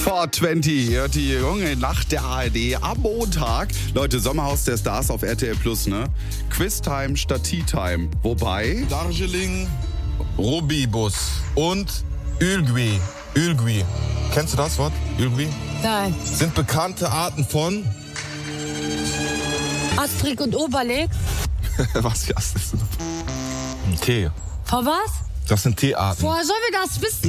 420 hört die junge Nacht der ARD am Montag. Leute, Sommerhaus der Stars auf RTL Plus, ne? Quiztime statt Tea-Time. Wobei... Darjeeling, Robibus und Ülgüi. Ülgüi. Kennst du das Wort? Ülgüi? Nein. Sind bekannte Arten von... Asterix und Obelix? Was ist das? Tee. Von was? Das sind Teearten. Woher sollen wir das wissen?